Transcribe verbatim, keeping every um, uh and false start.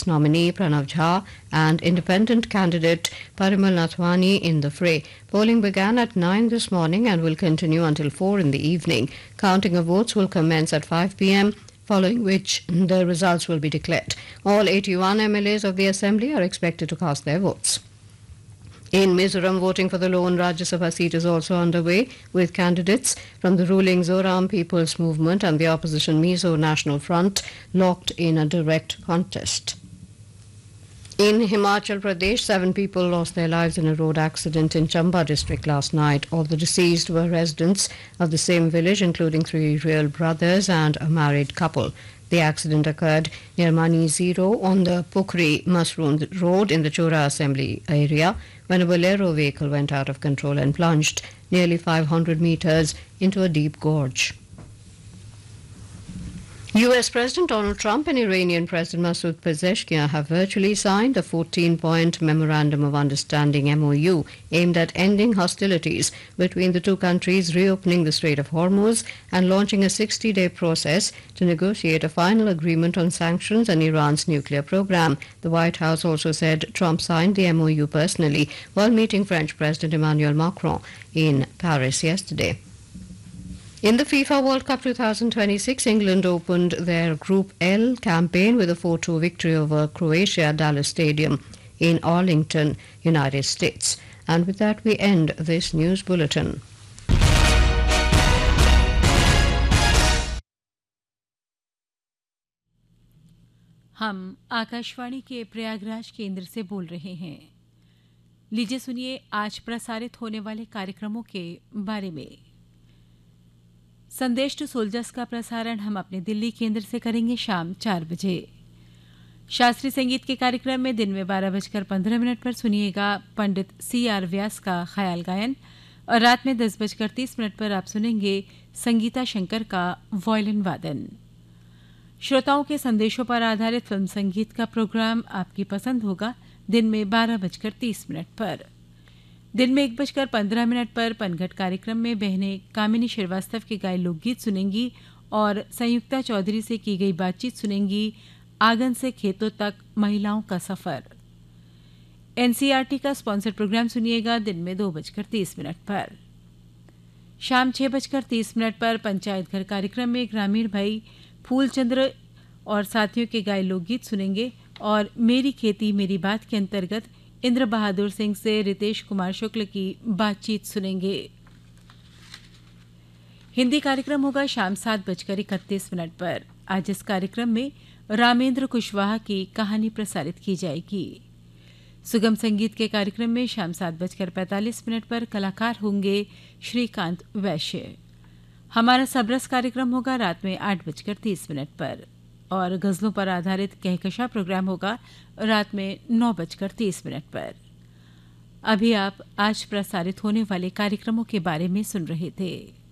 Congress nominee Pranav Jha and independent candidate Parimal Nathwani in the fray. Polling began at nine this morning and will continue until four in the evening. Counting of votes will commence at five p m, following which the results will be declared. All eighty-one M L As of the Assembly are expected to cast their votes. In Mizoram, voting for the lone Rajya Sabha seat is also underway, with candidates from the ruling Zoram People's Movement and the opposition Mizo National Front locked in a direct contest. In Himachal Pradesh, seven people lost their lives in a road accident in Chamba district last night. All the deceased were residents of the same village, including three real brothers and a married couple. The accident occurred near Mani Zero on the Pukri Masroon Road in the Chora Assembly area when a Bolero vehicle went out of control and plunged nearly five hundred meters into a deep gorge. U S President Donald Trump and Iranian President Masoud Pezeshkian have virtually signed a fourteen-point Memorandum of Understanding M O U aimed at ending hostilities between the two countries, reopening the Strait of Hormuz, and launching a sixty-day process to negotiate a final agreement on sanctions and Iran's nuclear program. The White House also said Trump signed the M O U personally while meeting French President Emmanuel Macron in Paris yesterday. In the FIFA World Cup twenty twenty-six, England opened their Group L campaign with a four two victory over Croatia at Dallas Stadium in Arlington, United States. And with that, we end this news bulletin. हम आकाशवाणी के प्रयागराज केंद्र से बोल रहे हैं। लीजिए सुनिए आज प्रसारित होने वाले कार्यक्रमों के बारे में। संदेश टू सोल्जर्स का प्रसारण हम अपने दिल्ली केंद्र से करेंगे शाम चार बजे। शास्त्रीय संगीत के कार्यक्रम में दिन में बारह बजकर पंद्रह मिनट पर सुनिएगा पंडित सी आर व्यास का ख्याल गायन और रात में दस बजकर तीस मिनट पर आप सुनेंगे संगीता शंकर का वायलिन वादन। श्रोताओं के संदेशों पर आधारित फिल्म संगीत का प्रोग्राम आपकी पसंद होगा दिन में बारह बजकर तीस मिनट पर। दिन में एक बजकर पंद्रह मिनट पर पनघट कार्यक्रम में बहनें कामिनी श्रीवास्तव के गाये लोकगीत सुनेंगी और संयुक्ता चौधरी से की गई बातचीत सुनेंगी आंगन से खेतों तक महिलाओं का सफर। एनसीईआरटी का स्पॉन्सर्ड प्रोग्राम सुनिएगा दिन में दो बजकर तीस मिनट पर। शाम छह बजकर तीस मिनट पर पंचायत घर कार्यक्रम में ग्रामीण भाई फूलचंद्र और साथियों के गाये लोकगीत सुनेंगे और मेरी खेती मेरी बात के अंतर्गत इंद्र बहादुर सिंह से रितेश कुमार शुक्ल की बातचीत सुनेंगे। हिंदी कार्यक्रम होगा शाम सात बजकर इकतीस मिनट पर। आज इस कार्यक्रम में रामेंद्र कुशवाहा की कहानी प्रसारित की जाएगी। सुगम संगीत के कार्यक्रम में शाम सात बजकर पैंतालीस मिनट पर कलाकार होंगे श्रीकांत वैश्य। हमारा सबरस कार्यक्रम होगा रात में आठ बजकर तीस मिनट पर और गजलों पर आधारित कहकशा प्रोग्राम होगा रात में नौ बजकर तीस मिनट पर। अभी आप आज प्रसारित होने वाले कार्यक्रमों के बारे में सुन रहे थे।